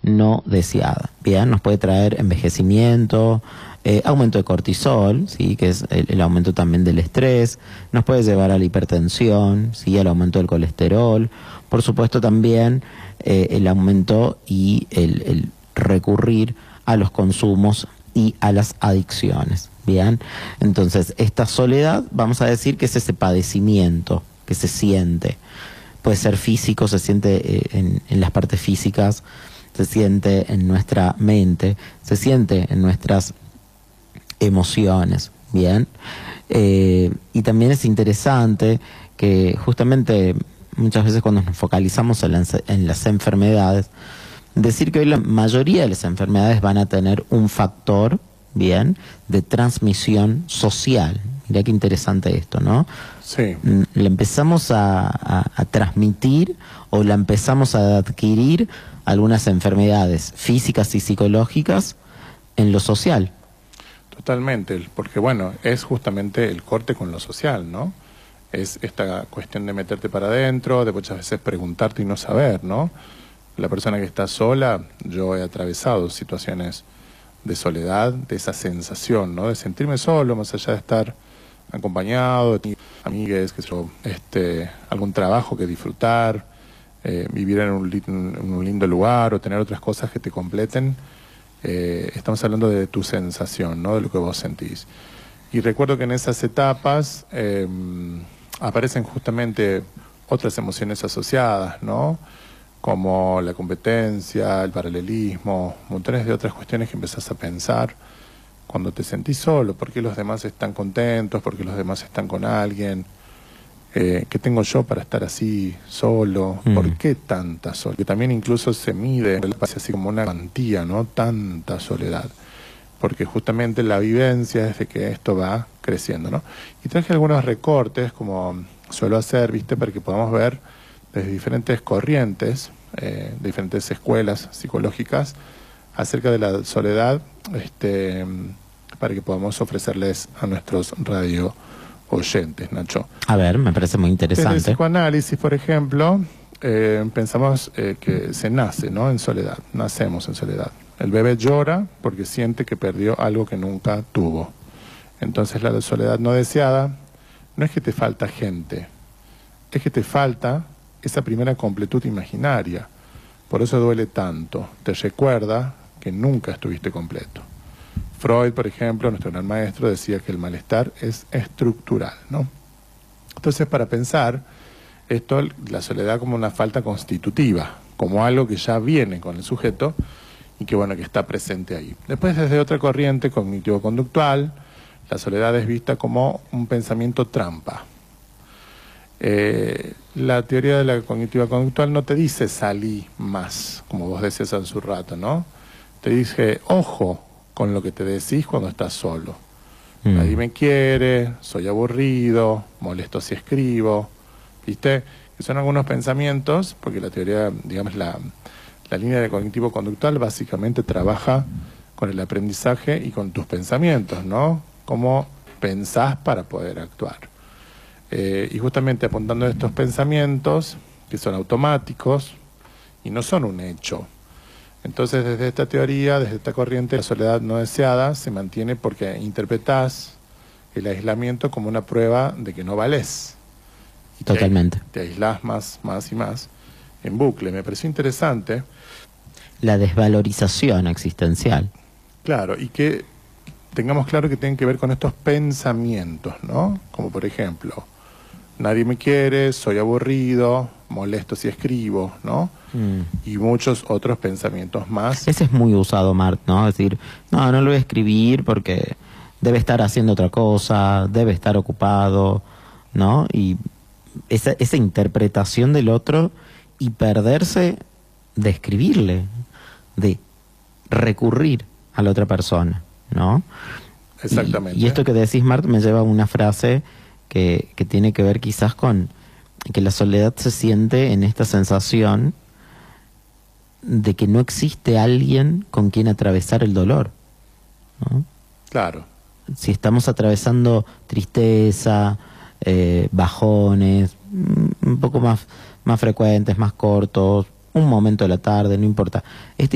no deseada. Bien, nos puede traer envejecimiento, aumento de cortisol, ¿sí? Que es el aumento también del estrés, nos puede llevar a la hipertensión, ¿sí? Al aumento del colesterol, por supuesto también el aumento y el recurrir a los consumos y a las adicciones. Bien, entonces esta soledad, vamos a decir que es ese padecimiento que se siente, puede ser físico, se siente en las partes físicas, se siente en nuestra mente, se siente en nuestras emociones, bien. Y también es interesante que justamente muchas veces cuando nos focalizamos en las enfermedades, decir que hoy la mayoría de las enfermedades van a tener un factor, bien, de transmisión social. Mirá qué interesante esto, ¿no? Sí. La empezamos a transmitir o la empezamos a adquirir algunas enfermedades físicas y psicológicas en lo social. Totalmente, porque bueno, es justamente el corte con lo social, ¿no? Es esta cuestión de meterte para adentro, de muchas veces preguntarte y no saber, ¿no? La persona que está sola, yo he atravesado situaciones de soledad, de esa sensación, ¿no? De sentirme solo, más allá de estar acompañado, de amigues, que yo, algún trabajo que disfrutar, vivir en un lindo lugar o tener otras cosas que te completen. Estamos hablando de tu sensación, ¿no? De lo que vos sentís. Y recuerdo que en esas etapas aparecen justamente otras emociones asociadas, ¿no? Como la competencia, el paralelismo, montones de otras cuestiones que empezás a pensar cuando te sentís solo. ¿Por qué los demás están contentos? ¿Por qué los demás están con alguien? ¿Qué tengo yo para estar así solo? ¿Por qué tanta soledad? Que también incluso se mide, parece así como una cuantía, ¿no? Tanta soledad. Porque justamente la vivencia es de que esto va creciendo, ¿no? Y traje algunos recortes, como suelo hacer, ¿viste? Para que podamos ver desde diferentes corrientes, de diferentes escuelas psicológicas, acerca de la soledad, para que podamos ofrecerles a nuestros radio oyentes, Nacho. A ver, me parece muy interesante. En el psicoanálisis, por ejemplo, pensamos que se nace, ¿no? En soledad, nacemos en soledad. El bebé llora porque siente que perdió algo que nunca tuvo. Entonces la soledad no deseada no es que te falta gente, es que te falta esa primera completud imaginaria. Por eso duele tanto, te recuerda que nunca estuviste completo. Freud, por ejemplo, nuestro gran maestro, decía que el malestar es estructural, ¿no? Entonces, para pensar esto, la soledad como una falta constitutiva, como algo que ya viene con el sujeto y que, bueno, que está presente ahí. Después, desde otra corriente cognitivo-conductual, la soledad es vista como un pensamiento trampa. La teoría de la cognitiva conductual no te dice salí más, como vos decías hace un rato, ¿no? Te dice, ojo con lo que te decís cuando estás solo. Nadie me quiere, soy aburrido, molesto si escribo, ¿viste? Que son algunos pensamientos, porque la teoría, digamos, la línea de cognitivo-conductual básicamente trabaja con el aprendizaje y con tus pensamientos, ¿no? Cómo pensás para poder actuar. Y justamente apuntando a estos pensamientos, que son automáticos y no son un hecho. Entonces, desde esta teoría, desde esta corriente, la soledad no deseada se mantiene porque interpretás el aislamiento como una prueba de que no valés. Y totalmente. Te aislás más y más en bucle. Me pareció interesante. La desvalorización existencial. Claro, y que tengamos claro que tienen que ver con estos pensamientos, ¿no? Como por ejemplo, nadie me quiere, soy aburrido, molesto si escribo, ¿no? Y muchos otros pensamientos más. Ese es muy usado, Mart, ¿no? Es decir, no lo voy a escribir porque debe estar haciendo otra cosa, debe estar ocupado, ¿no? Y esa interpretación del otro y perderse de escribirle, de recurrir a la otra persona, ¿no? Exactamente. Y esto que decís, Mart, me lleva a una frase que tiene que ver quizás con que la soledad se siente en esta sensación de que no existe alguien con quien atravesar el dolor, ¿no? Claro. Si estamos atravesando tristeza, bajones, un poco más frecuentes, más cortos, un momento de la tarde, no importa.